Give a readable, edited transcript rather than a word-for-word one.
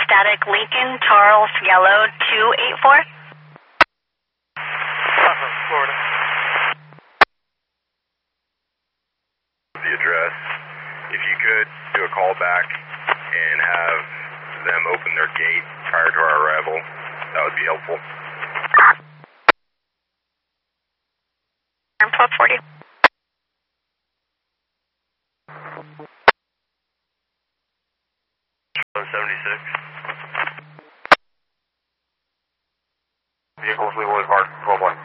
static Lincoln Charles Yellow 284. Florida. The address. If you could do a call back and have them open their gate prior to our arrival, that would be helpful. 1240. Vehicle Fleetwood Park 12-1.